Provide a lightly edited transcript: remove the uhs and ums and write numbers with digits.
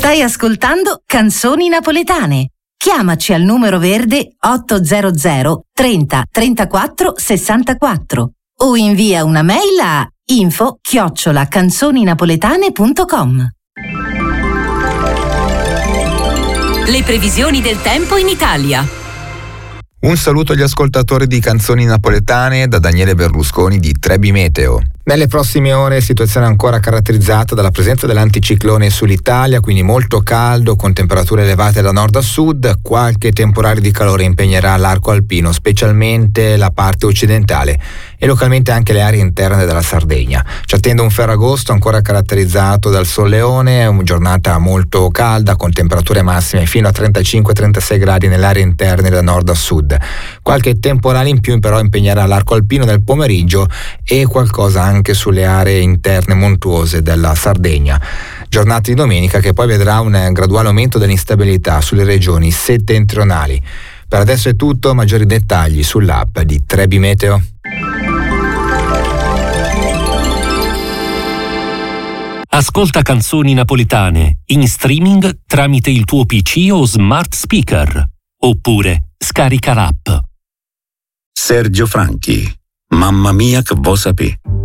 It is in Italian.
Stai ascoltando Canzoni Napoletane. Chiamaci al numero verde 800 30 34 64 o invia una mail a info@canzoninapoletane.com. Le previsioni del tempo in Italia. Un saluto agli ascoltatori di Canzoni Napoletane da Daniele Berlusconi di Trebi Meteo. Nelle prossime ore situazione ancora caratterizzata dalla presenza dell'anticiclone sull'Italia, quindi molto caldo con temperature elevate da nord a sud. Qualche temporale di calore impegnerà l'arco alpino, specialmente la parte occidentale e localmente anche le aree interne della Sardegna. Ci attende un Ferragosto ancora caratterizzato dal solleone, una giornata molto calda con temperature massime fino a 35-36 gradi nelle aree interne da nord a sud. Qualche temporale in più però impegnerà l'arco alpino nel pomeriggio e qualcosa anche sulle aree interne montuose della Sardegna. Giornata di domenica che poi vedrà un graduale aumento dell'instabilità sulle regioni settentrionali. Per adesso è tutto, maggiori dettagli sull'app di Trebi Meteo. Ascolta Canzoni Napoletane in streaming tramite il tuo PC o smart speaker. Oppure scarica l'app. Sergio Franchi, mamma mia che vo sapè.